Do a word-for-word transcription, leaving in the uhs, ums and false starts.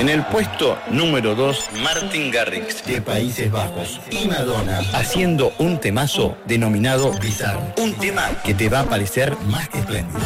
En el puesto número dos, Martin Garrix, de Países Bajos, y Madonna, haciendo un temazo denominado Bizarre. Un tema que te va a parecer más que espléndido.